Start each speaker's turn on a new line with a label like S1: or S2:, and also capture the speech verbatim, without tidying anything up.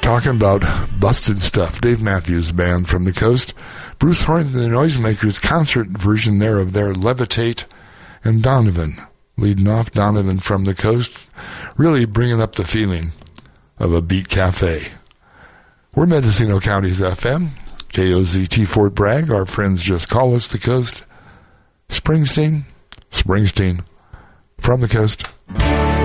S1: Talking about busted stuff. Dave Matthews Band from the coast. Bruce Horn and the Noisemakers concert version there of their Levitate, and Donovan leading off. Donovan from the coast, really bringing up the feeling of a beat cafe. We're Mendocino County's F M, K O Z T Fort Bragg. Our friends just call us the coast. Springsteen, Springsteen from the coast.